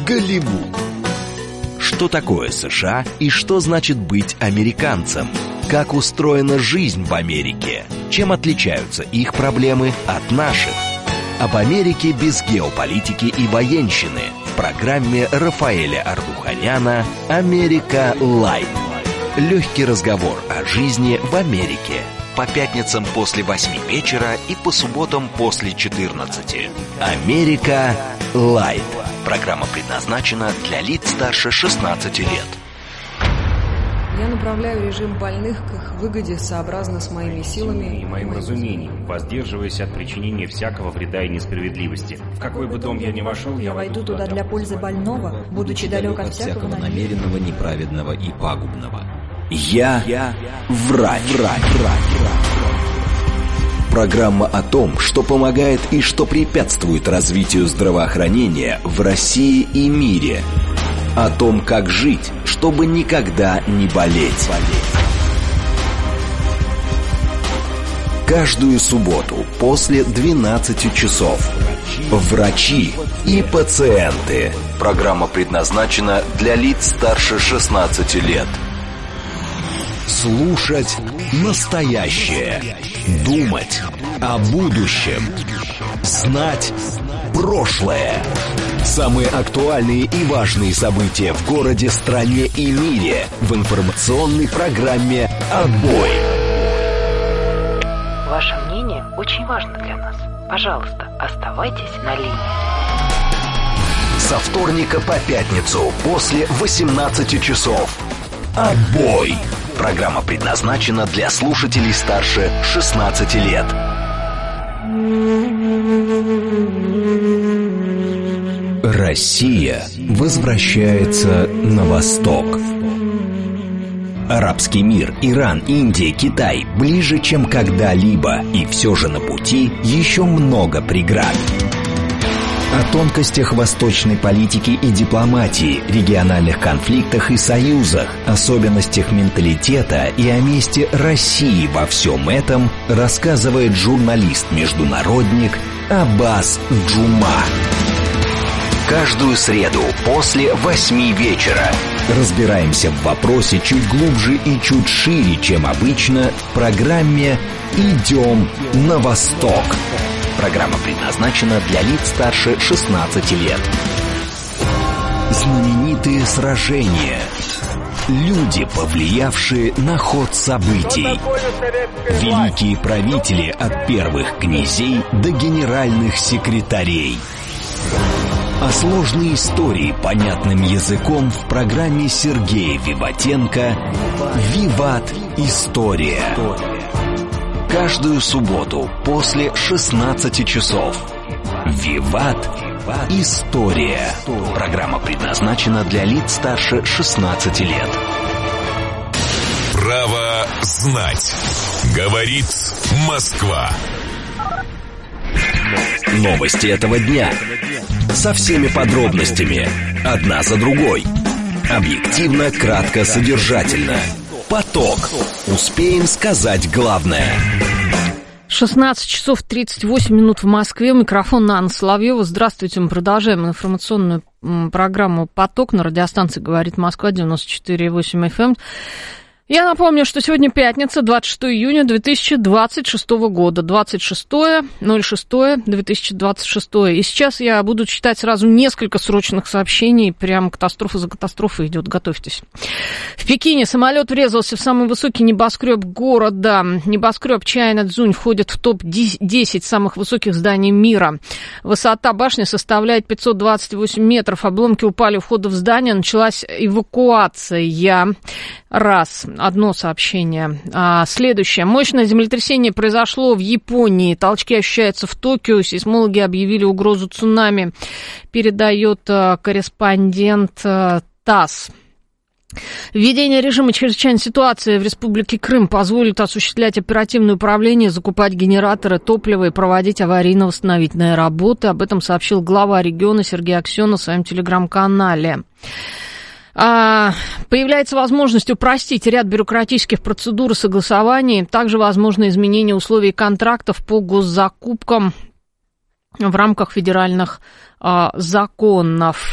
Голливуд. Что такое США и что значит быть американцем? Как устроена жизнь в Америке? Чем отличаются их проблемы от наших? Об Америке без геополитики и военщины в программе Рафаэля Ардуханяна «Америка Лайт». Легкий разговор о жизни в Америке. По пятницам после 8 вечера и по субботам после 14. «Америка Лайт». Программа предназначена для лиц старше 16 лет. Я направляю режим больных к их выгоде сообразно с моими силами и моим разумением, воздерживаясь от причинения всякого вреда и несправедливости. В какой бы дом я ни вошел, я войду туда для пользы больного, будучи далек от всякого намеренного, неправедного и пагубного. Я врач. Программа о том, что помогает и что препятствует развитию здравоохранения в России и мире. О том, как жить, чтобы никогда не болеть. Каждую субботу после 12 часов. Врачи и пациенты. Программа предназначена для лиц старше 16 лет. Слушать настоящее. Думать о будущем. Знать прошлое. Самые актуальные и важные события в городе, стране и мире в информационной программе «Отбой». Ваше мнение очень важно для нас. Пожалуйста, оставайтесь на линии. Со вторника по пятницу после 18 часов. «Отбой». Программа предназначена для слушателей старше 16 лет. Россия возвращается на восток. Арабский мир, Иран, Индия, Китай ближе, чем когда-либо, и все же на пути еще много преград. О тонкостях восточной политики и дипломатии, региональных конфликтах и союзах, особенностях менталитета и о месте России во всем этом рассказывает журналист-международник Аббас Джума. Каждую среду после 8 вечера разбираемся в вопросе чуть глубже и чуть шире, чем обычно, в программе «Идем на восток». Программа предназначена для лиц старше 16 лет. Знаменитые сражения. Люди, повлиявшие на ход событий. Великие правители от первых князей до генеральных секретарей. О сложной истории понятным языком в программе Сергея Виватенко «Виват. История». Каждую субботу после 16 часов. «Виват. История». Программа предназначена для лиц старше 16 лет. Право знать. Говорит Москва. Новости этого дня. Со всеми подробностями. Одна за другой. Объективно, кратко, содержательно. Поток. Успеем сказать главное. 16 часов 38 минут в Москве. Микрофон Анна Соловьева. Здравствуйте. Мы продолжаем информационную программу «Поток» на радиостанции «Говорит Москва» 94,8 FM. Я напомню, что сегодня пятница, 26 июня 2026 года, 26.06.2026. И сейчас я буду читать сразу несколько срочных сообщений, прям катастрофа за катастрофой идет, готовьтесь. В Пекине самолет врезался в самый высокий небоскреб города. Небоскреб Чайна-Цзунь входит в топ-10 самых высоких зданий мира. Высота башни составляет 528 метров. Обломки упали у входа в здание, началась эвакуация. Раз. Одно сообщение. Следующее. Мощное землетрясение произошло в Японии. Толчки ощущаются в Токио. Сейсмологи объявили угрозу цунами. Передает корреспондент ТАСС. Введение режима чрезвычайной ситуации в Республике Крым позволит осуществлять оперативное управление, закупать генераторы, топливо и проводить аварийно-восстановительные работы. Об этом сообщил глава региона Сергей Аксенов в своем телеграм-канале. Появляется возможность упростить ряд бюрократических процедур и согласований. Также возможно изменение условий контрактов по госзакупкам в рамках федеральных законов.